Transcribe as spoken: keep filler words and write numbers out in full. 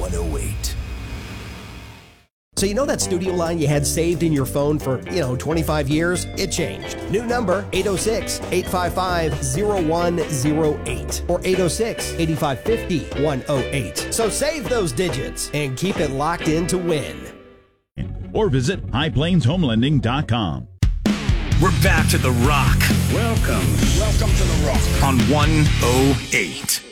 one oh eight. So you know that studio line you had saved in your phone for, you know, twenty-five years? It changed. New number, eight oh six, eight five five, oh one oh eight or eight oh six, eight five five oh, one oh eight. So save those digits and keep it locked in to win. Or visit high plains home lending dot com. We're back to The Rock. Welcome. Welcome to The Rock. On one oh eight.